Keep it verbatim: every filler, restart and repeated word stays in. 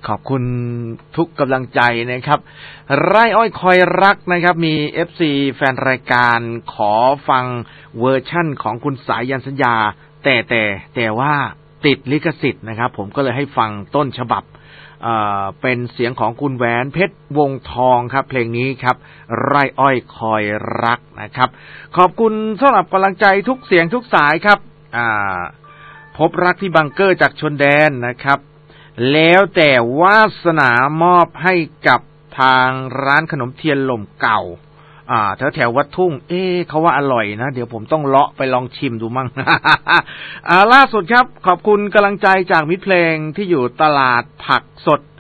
ขอบคุณทุกกำลังใจนะครับไร่อ้อยคอยรักนะครับมี เอฟ ซี แฟนรายการขอฟังเวอร์ชั่นของคุณสายันสัญญาแต่แต่แต่ว่าติดลิขสิทธิ์นะครับผมก็เลยให้ฟังต้นฉบับเอ่อเป็นเสียงของคุณแหวนเพชรวงทองครับเพลงนี้ครับไร่อ้อยคอยรักนะครับขอบคุณสำหรับกำลังใจทุกเสียงทุกสายครับอ่าพบรักที่บังเกอร์จากชนแดนนะครับแล้วแต่วาสนามอบให้กับทางร้านขนมเทียนหล่มเก่าอ่าแถวแถววัดทุ่งเอ๊ะเขาว่าอร่อยนะเดี๋ยวผมต้องเลาะไปลองชิมดูมั่ง อ่าล่าสุดครับขอบคุณกำลังใจจากมิตรเพลงที่อยู่ตลาดผักสด